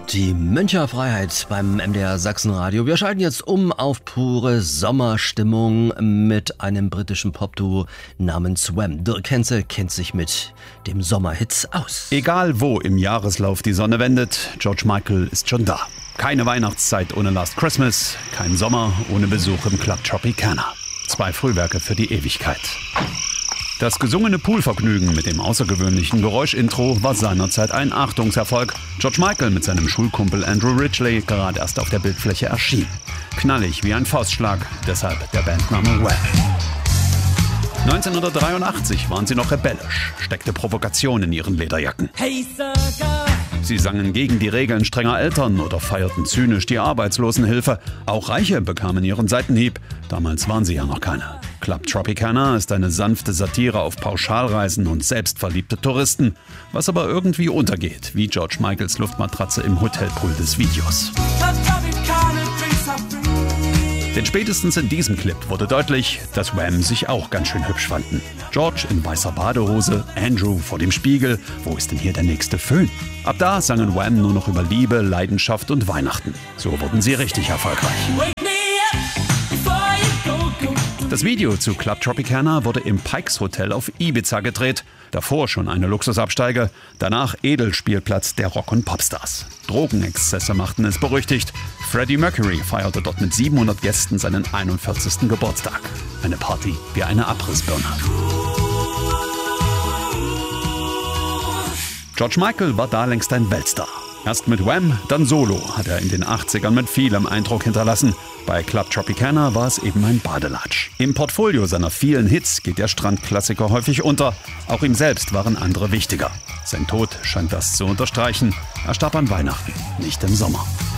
Die Münchner Freiheit beim MDR Sachsenradio. Wir schalten jetzt um auf pure Sommerstimmung mit einem britischen Popduo namens Wham. Dirk Hensel kennt sich mit dem Sommerhit aus. Egal wo im Jahreslauf die Sonne wendet, George Michael ist schon da. Keine Weihnachtszeit ohne Last Christmas, kein Sommer ohne Besuch im Club Tropicana. 2 Frühwerke für die Ewigkeit. Das gesungene Poolvergnügen mit dem außergewöhnlichen Geräuschintro war seinerzeit ein Achtungserfolg. George Michael mit seinem Schulkumpel Andrew Ridgeley gerade erst auf der Bildfläche erschien. Knallig wie ein Faustschlag, deshalb der Bandname Wham. 1983 waren sie noch rebellisch, steckte Provokation in ihren Lederjacken. Hey, Sucker. Sie sangen gegen die Regeln strenger Eltern oder feierten zynisch die Arbeitslosenhilfe. Auch Reiche bekamen ihren Seitenhieb. Damals waren sie ja noch keine. Club Tropicana ist eine sanfte Satire auf Pauschalreisen und selbstverliebte Touristen, was aber irgendwie untergeht, wie George Michaels Luftmatratze im Hotelpool des Videos. Denn spätestens in diesem Clip wurde deutlich, dass Wham sich auch ganz schön hübsch fanden. George in weißer Badehose, Andrew vor dem Spiegel. Wo ist denn hier der nächste Föhn? Ab da sangen Wham nur noch über Liebe, Leidenschaft und Weihnachten. So wurden sie richtig erfolgreich. Das Video zu Club Tropicana wurde im Pikes Hotel auf Ibiza gedreht. Davor schon eine Luxusabsteige, danach Edelspielplatz der Rock- und Popstars. Drogenexzesse machten es berüchtigt. Freddie Mercury feierte dort mit 700 Gästen seinen 41. Geburtstag. Eine Party wie eine Abrissbirne. George Michael war da längst ein Weltstar. Erst mit Wham, dann solo hat er in den 80ern mit vielem Eindruck hinterlassen. Bei Club Tropicana war es eben ein Badelatsch. Im Portfolio seiner vielen Hits geht der Strandklassiker häufig unter. Auch ihm selbst waren andere wichtiger. Sein Tod scheint das zu unterstreichen. Er starb an Weihnachten, nicht im Sommer.